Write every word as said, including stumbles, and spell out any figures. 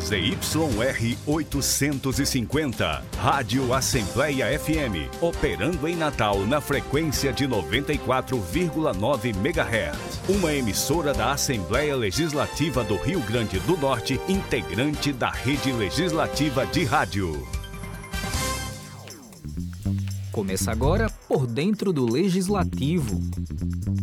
Z Y R oitocentos e cinquenta, Rádio Assembleia F M, operando em Natal na frequência de noventa e quatro vírgula nove megahertz. Uma emissora da Assembleia Legislativa do Rio Grande do Norte, integrante da Rede Legislativa de Rádio. Começa agora Por Dentro do Legislativo.